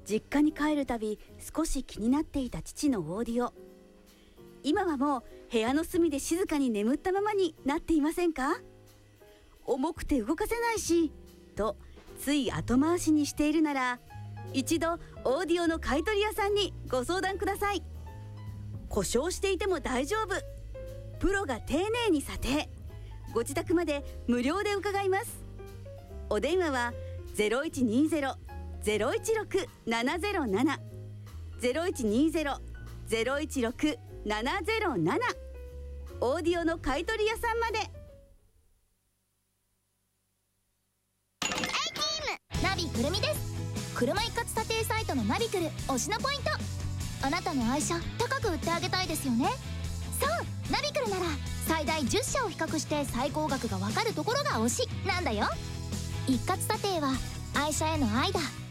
実家に帰るたび少し気になっていた父のオーディオ。今はもう部屋の隅で静かに眠ったままになっていませんか？重くて動かせないしとつい後回しにしているなら、一度オーディオの買い取り屋さんにご相談ください。故障していても大丈夫、プロが丁寧に査定、ご自宅まで無料で伺います。お電話は 0120-016-707 0120-016-707 オーディオの買い取り屋さんまで。 ナビくるみです。車一括査定サイトのナビくる推しのポイント。あなたの愛車高く売ってあげたいですよね。そう、ナビくるなら最大10社を比較して最高額がわかるところが推しなんだよ。一括査定は愛車への愛だ。